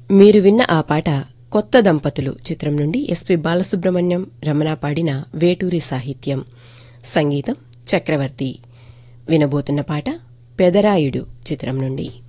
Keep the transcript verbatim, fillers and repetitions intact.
మీరు విన్న ఆ పాట కొత్త దంపతులు చిత్రం నుండి ఎస్పి బాలసుబ్రహ్మణ్యం రమణ పాడిన వేటూరి సాహిత్యం, సంగీతం చక్రవర్తి. వినబోతున్న పాట పెదరాయుడు చిత్రం నుండి.